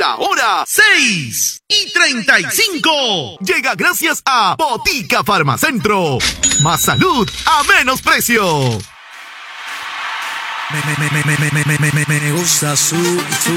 La hora 6:35. Llega gracias a Botica Farmacentro. Más salud a menos precio. Me gusta su